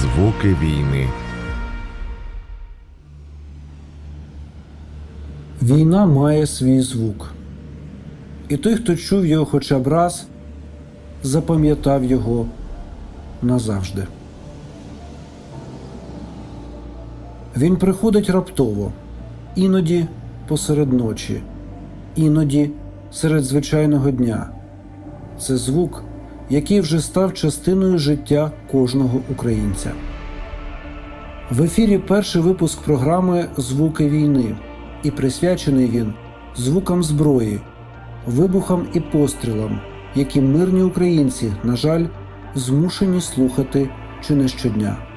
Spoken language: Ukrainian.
Звуки війни. Війна має свій звук. І той, хто чув його хоча б раз, запам'ятав його назавжди. Він приходить раптово, іноді посеред ночі, іноді серед звичайного дня. Це звук, який вже став частиною життя кожного українця. В ефірі перший випуск програми «Звуки війни», і присвячений він звукам зброї, вибухам і пострілам, які мирні українці, на жаль, змушені слухати чи не щодня.